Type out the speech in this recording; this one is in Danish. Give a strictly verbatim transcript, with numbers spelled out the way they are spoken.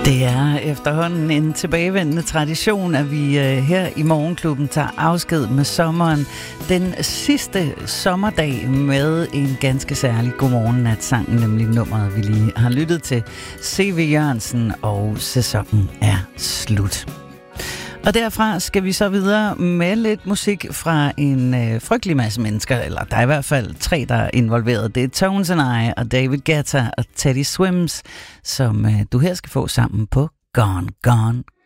Det er efterhånden en tilbagevendende tradition, at vi her i Morgenklubben tager afsked med sommeren. Den sidste sommerdag med en ganske særlig godmorgen-nat-sang, nemlig nummeret, vi lige har lyttet til. C V Jørgensen, og sæsonen er slut. Og derfra skal vi så videre med lidt musik fra en øh, frygtelig masse mennesker, eller der er i hvert fald tre, der er involveret. Det er Tones and I og David Guetta og Teddy Swims, som øh, du her skal få sammen på Gone, Gone,